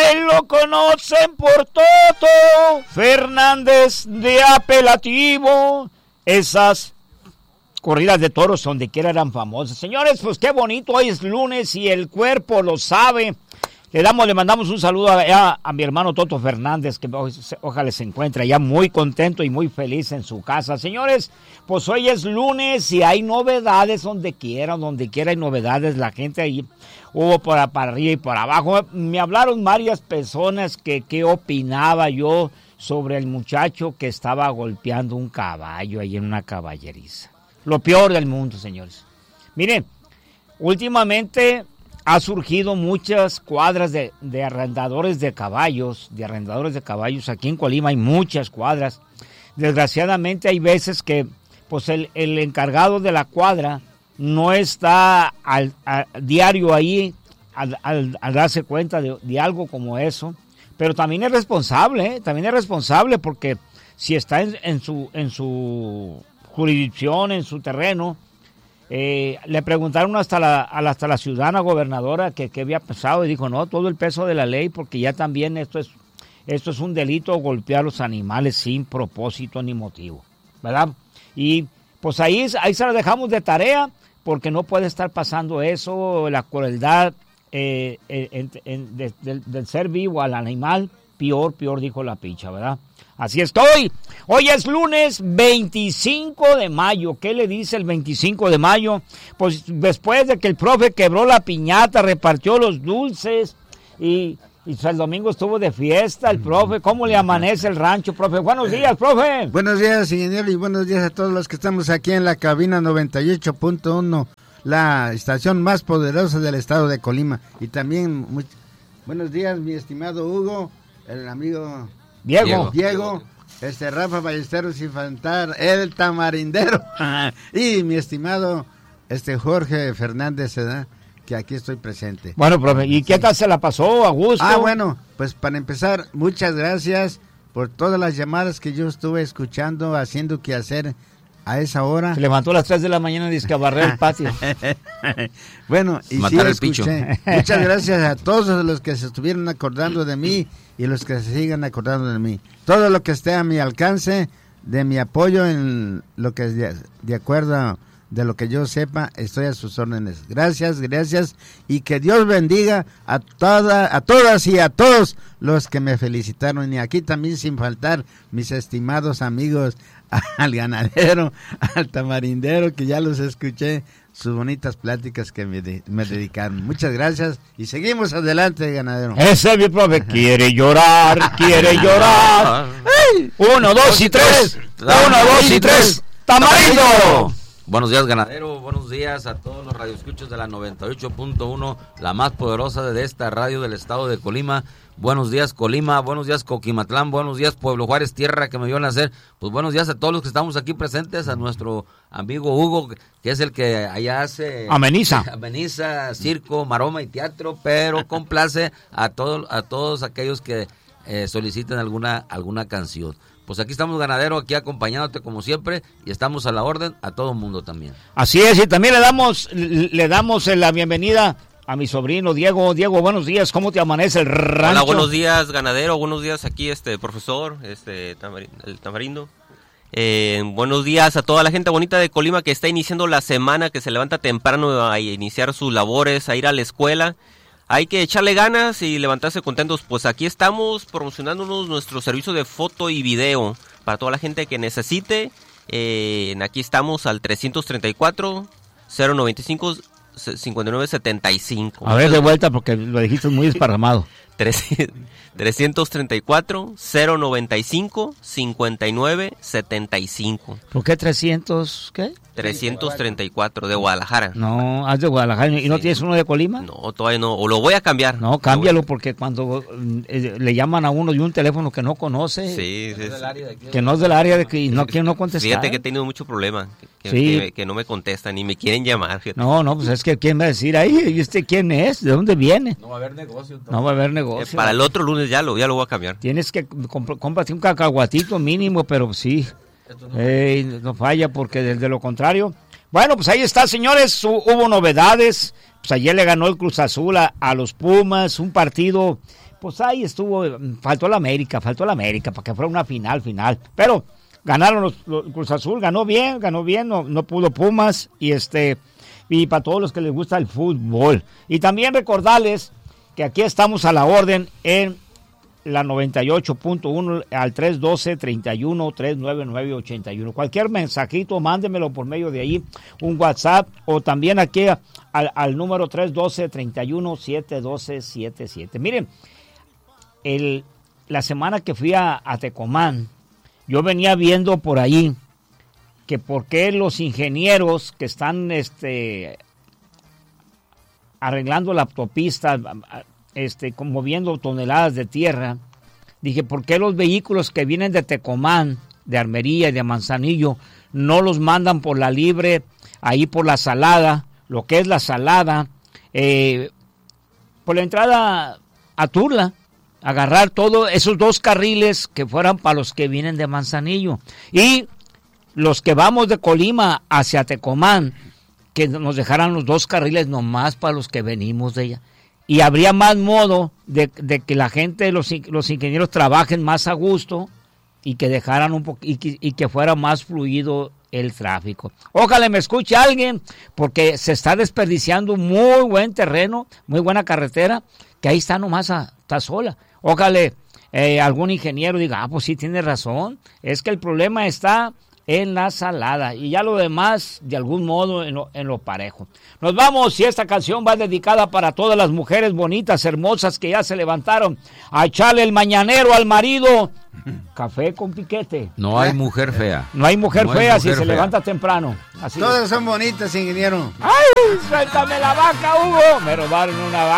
lo conocen por Toto Fernández de apelativo. Esas corridas de toros donde quiera eran famosas. Señores, pues qué bonito, hoy es lunes y el cuerpo lo sabe. Le mandamos un saludo a mi hermano Toto Fernández, que ojalá se encuentre ya muy contento y muy feliz en su casa. Señores, pues hoy es lunes y hay novedades donde quiera hay novedades. La gente ahí hubo para arriba y por abajo. Me hablaron varias personas que qué opinaba yo sobre el muchacho que estaba golpeando un caballo ahí en una caballeriza. Lo peor del mundo, señores. Miren, últimamente ha surgido muchas cuadras de arrendadores de caballos, aquí en Colima hay muchas cuadras. Desgraciadamente hay veces que pues el encargado de la cuadra no está al diario ahí al darse cuenta de algo como eso, pero también es responsable, porque si está en su jurisdicción, en su terreno. Le preguntaron hasta la ciudadana gobernadora que había pesado y dijo, no, todo el peso de la ley, porque ya también esto es un delito, golpear a los animales sin propósito ni motivo, ¿verdad? Y pues ahí se lo dejamos de tarea, porque no puede estar pasando eso, la crueldad del ser vivo al animal, peor dijo la picha, ¿verdad? Así estoy. Hoy es lunes 25 de mayo. ¿Qué le dice el 25 de mayo? Pues después de que el profe quebró la piñata, repartió los dulces y el domingo estuvo de fiesta el profe. ¿Cómo le amanece el rancho, profe? Buenos días, profe. Buenos días, ingeniero, y buenos días a todos los que estamos aquí en la cabina 98.1, la estación más poderosa del estado de Colima. Y también, buenos días, mi estimado Hugo, el amigo Diego, Rafa Ballesteros, sin faltar el tamarindero, y mi estimado Jorge Fernández, ¿verdad? Que aquí estoy presente. Bueno, profe, ¿y qué tal se la pasó, a gusto? Bueno, pues para empezar, muchas gracias por todas las llamadas que yo estuve escuchando, haciendo que hacer a esa hora. Se levantó a las 3 de la mañana y dice que barrer el patio. Bueno, y sí escuché. Muchas gracias a todos los que se estuvieron acordando de mí y los que se sigan acordando de mí. Todo lo que esté a mi alcance, de mi apoyo en lo que de acuerdo de lo que yo sepa, estoy a sus órdenes. Gracias, y que Dios bendiga a todas y a todos los que me felicitaron, y aquí también sin faltar mis estimados amigos, al ganadero, al tamarindero, que ya los escuché, sus bonitas pláticas que me dedicaron. Muchas gracias y seguimos adelante, ganadero. Ese es mi profe, quiere llorar. 1, 2 y 3. 1, 2 y 3. ¡Tamarindo! Buenos días, ganadero. Buenos días a todos los radioescuchos de la 98.1, la más poderosa de esta radio del estado de Colima. Buenos días, Colima. Buenos días, Coquimatlán. Buenos días, Pueblo Juárez, tierra que me vio nacer. Pues buenos días a todos los que estamos aquí presentes, a nuestro amigo Hugo, que es el que allá hace... Ameniza, circo, maroma y teatro, pero complace a todos aquellos que soliciten alguna canción. Pues aquí estamos, ganadero, aquí acompañándote como siempre, y estamos a la orden a todo el mundo también. Así es, y también le damos la bienvenida a mi sobrino Diego. Diego, buenos días, ¿cómo te amanece el rancho? Hola, buenos días, ganadero, buenos días aquí, profesor, el tamarindo. Buenos días a toda la gente bonita de Colima que está iniciando la semana, que se levanta temprano a iniciar sus labores, a ir a la escuela. Hay que echarle ganas y levantarse contentos. Pues aquí estamos promocionándonos nuestro servicio de foto y video para toda la gente que necesite. Aquí estamos al 334-095-5975. A ver, de vuelta porque lo dijiste muy desparramado. 334-095-5975. ¿Por qué 300 qué? 334 de Guadalajara. No, haz de Guadalajara. ¿Y no tienes uno de Colima? No, todavía no. O lo voy a cambiar. No, cámbialo porque cuando le llaman a uno de un teléfono que no conoce, que no es del área de que no quiere no contestar. Fíjate que he tenido mucho problema, que no me contestan ni me quieren llamar. Fíjate. No, pues es que quién va a decir ahí, ¿y quién es? ¿De dónde viene? No va a haber negocio. Entonces. No va a haber negocio. Para el otro lunes ya lo voy a cambiar. Tienes que cómprate un cacahuatito mínimo, pero sí. No falla porque de lo contrario. Bueno, pues ahí está, señores, hubo novedades. Pues ayer le ganó el Cruz Azul a los Pumas, un partido pues ahí estuvo, faltó la América para que fuera una final. Pero ganaron los Cruz Azul, ganó bien, no pudo Pumas y para todos los que les gusta el fútbol. Y también recordarles que aquí estamos a la orden en la 98.1 al 312-31-399-81. Cualquier mensajito, mándemelo por medio de ahí, un WhatsApp, o también aquí al número 312-31-712-77. Miren, la semana que fui a Tecomán, yo venía viendo por ahí que por qué los ingenieros que están arreglando la autopista, moviendo toneladas de tierra, dije, ¿por qué los vehículos que vienen de Tecomán, de Armería y de Manzanillo, no los mandan por la libre, ahí por la Salada, lo que es la Salada, por la entrada a Turla, agarrar todos esos 2 carriles que fueran para los que vienen de Manzanillo, y los que vamos de Colima hacia Tecomán, que nos dejaran los 2 carriles nomás para los que venimos de ella. Y habría más modo de que la gente, los ingenieros trabajen más a gusto y que dejaran y que fuera más fluido el tráfico. Ojalá me escuche alguien, porque se está desperdiciando muy buen terreno, muy buena carretera, que ahí está nomás, está sola. Ojalá algún ingeniero diga, pues sí, tiene razón, es que el problema está en la Salada, y ya lo demás, de algún modo, en lo parejo. Nos vamos, y esta canción va dedicada para todas las mujeres bonitas, hermosas, que ya se levantaron a echarle el mañanero al marido. Café con piquete. No hay mujer fea. No hay mujer fea si se levanta temprano. Así todas son bonitas, ingeniero. ¡Ay, suéltame la vaca, Hugo! Me robaron una vaca.